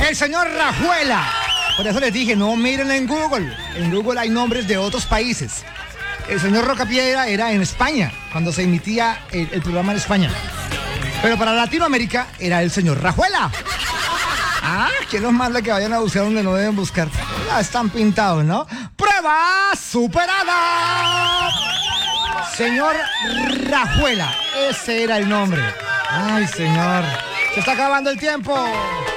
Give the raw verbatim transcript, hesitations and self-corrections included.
El señor Rajuela. Por eso les dije, no miren en Google. En Google hay nombres de otros países. El señor Rocapiedra era en España, cuando se emitía el, el programa en España. Pero para Latinoamérica era el señor Rajuela. Ah, ¿quién nos manda que vayan a buscar donde no deben buscar? Ya están pintados, ¿no? ¡Prueba superada! Señor Rajuela, ese era el nombre. Ay, señor, se está acabando el tiempo.